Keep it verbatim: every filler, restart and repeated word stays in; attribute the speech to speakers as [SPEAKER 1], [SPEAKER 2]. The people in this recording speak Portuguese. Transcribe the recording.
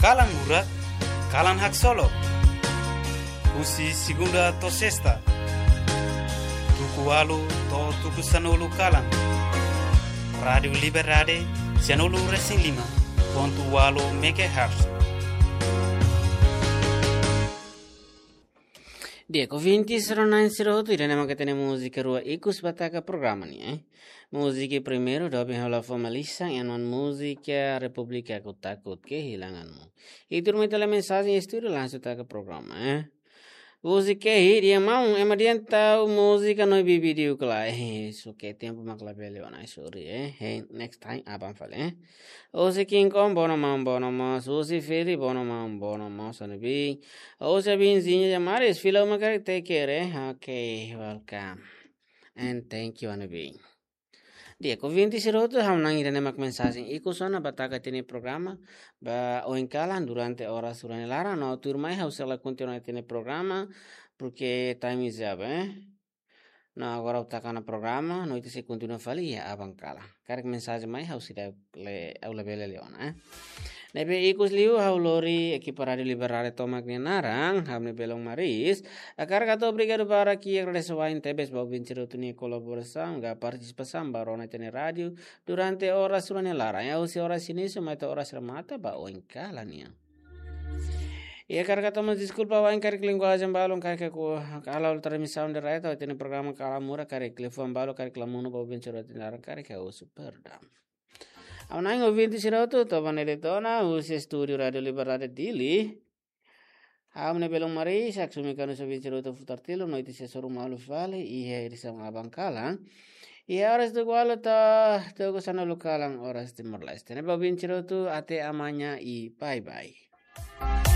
[SPEAKER 1] Kalan Murak, Kalan Hak Solo. Usi segunda to sexta. Tuku walu to tuku sanulu kalan. Radio Liberade, sanulu resing lima, pontu walu megahertz.
[SPEAKER 2] Dia vinte serona insiroto irene makatene música rua ikus bataka programa ni eh. Música primeiro dobe hola formalisa e non música República Kutakut kehilanganmu. Itu rumah tele mensagem estúdio lanço taka programa eh. Música aí dia mau emadianta música no bibidiu kala eh. So que tempo maklabele wana sorry eh. Hey, next time abang fale eh. Osi king kom bono mam bono mas osi feli bono mam bono mas anabi. Osi bin zinya jamares filo makar take care eh. Okay, welcome. And thank you anabi. Dia ko vinte siroto ham nang irene mak mensagem iko sona bataka tene programa ba o encalan durante horas durante lara no turmai hausela continuar tene programa porque time is up eh. No agora utaka na programa noite se continua fali ya abancala. Karek mensagem mai hausida le aula bele leona eh. Nebe ikus liu haulori equiparado liberare tomak ni narang hamne belong maris akar kato obrigado para que agradecewain tebes bau vincero tuni colaboração ga participação barona tene radio durante horas durante lara ya usi horas início mas horas remata ba o encala nia. E akar kato mas desculpa wa encare linguagem balong kare ko kala transmissão de radio tene programa kala mura kare telefone balo kare klamuno bau vincero tene lara kare ka o super dam. Aunang ouvinte siroto toban eletona usi studio radio liberade dili. Hamne belong mari saksumi kanu sobi siroto futartilo noite se soru malu fale ihe risam abangkalang. Ia horas de gualo ta togo sana lukalang horas de morlaste. Ne babin siroto ate amanya i bye bye.